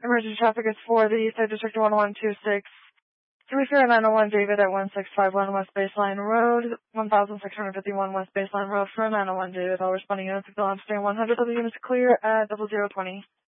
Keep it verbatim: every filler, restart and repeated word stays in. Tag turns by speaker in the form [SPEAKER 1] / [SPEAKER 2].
[SPEAKER 1] Emergency traffic is for the Eastside District one one two six. three zero nine oh one David at one six five one West Baseline Road, one thousand six hundred fifty-one West Baseline Road for nine oh one David. All responding units will stay one hundred. Other units clear at double zero twenty.